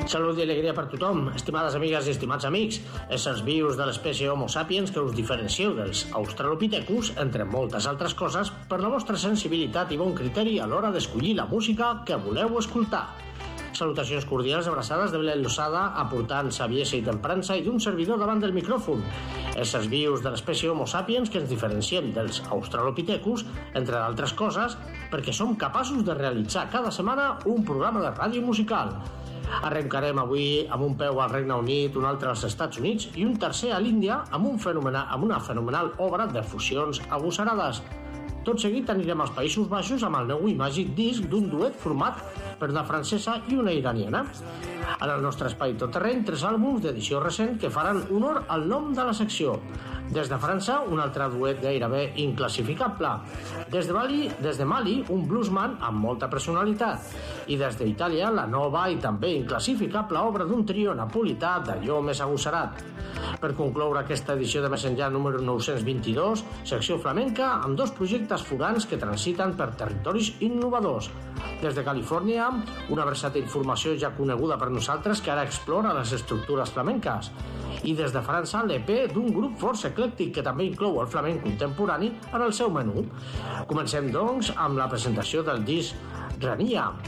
Salut i alegria per tothom, estimades amigues i estimats amics, éssers vius de l'espècie Homo sapiens que us diferencieu dels australopithecus, entre moltes altres coses, per la vostra sensibilitat i bon criteri a l'hora d'escollir la música que voleu escoltar. Salutacions cordials, abraçades de Belén Losada, aportant saviesa i temprança i d'un servidor davant del micròfon. Éssers vius de l'espècie Homo sapiens que ens diferenciem dels australopithecus, entre d'altres coses, perquè som capaços de realitzar cada setmana un programa de ràdio musical. Arrencarem avui amb un peu al Regne Unit, un altre als Estats Units i un tercer a l'Índia amb una fenomenal obra de fusions agosarades. Tot seguit anirem als Països Baixos amb el nou i màgic disc d'un duet format per una francesa i una iraniana. En el nostre espai tot terreny, 3 àlbums d'edició recent que faran honor al nom de la secció. Des de França, un altre duet gairebé inclassificable. Des de Mali, un bluesman amb molta personalitat. I des d'Itàlia, la nova i també inclassificable obra d'un trio napolità d'allò més agossarat. Per concloure aquesta edició de Més Enllà número 922, secció flamenca amb 2 projectes fugants que transiten per territoris innovadors. Des de Califòrnia, una versàtil formació ja coneguda per nosaltres que ara explora les estructures flamenques. I des de França, l'EP d'un grup força eclèctic que també inclou el flamenc contemporani en el seu menú. Comencem, doncs, amb la presentació del disc Rania.